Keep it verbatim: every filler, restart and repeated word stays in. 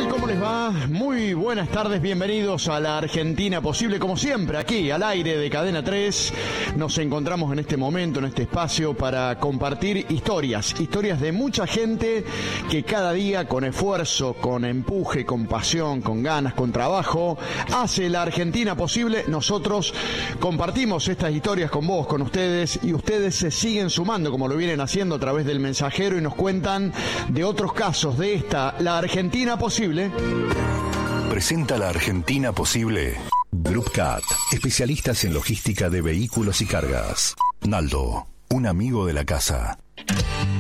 tal? ¿Cómo les va? Muy buenas tardes, bienvenidos a la Argentina Posible. Como siempre, aquí al aire de Cadena tres, nos encontramos en este momento, en este espacio, para compartir historias, historias de mucha gente que cada día, con esfuerzo, con empuje, con pasión, con ganas, con trabajo, hace la Argentina Posible. Nosotros compartimos estas historias con vos, con ustedes, y ustedes se siguen sumando, como lo vienen haciendo a través del mensajero, y nos cuentan de otros casos de esta, la Argentina Posible. Presenta la Argentina Posible Groupcat, especialistas en logística de vehículos y cargas. Naldo, un amigo de la casa.